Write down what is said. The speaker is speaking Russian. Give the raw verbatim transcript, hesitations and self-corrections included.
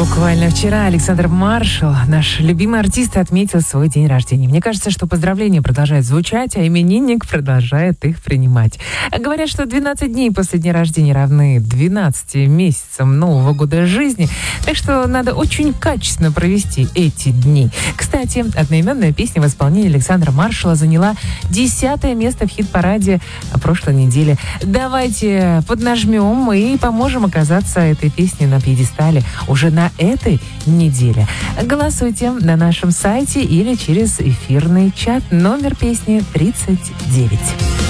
Буквально вчера Александр Маршал, наш любимый артист, отметил свой день рождения. Мне кажется, что поздравления продолжают звучать, а именинник продолжает их принимать. Говорят, что двенадцать дней после дня рождения равны двенадцати месяцам Нового года жизни, так что надо очень качественно провести эти дни. Кстати, одноименная песня в исполнении Александра Маршала заняла десятое место в хит-параде прошлой недели. Давайте поднажмем и поможем оказаться этой песне на пьедестале уже на этой неделе. Голосуйте на нашем сайте или через эфирный чат. Номер песни тридцать девять.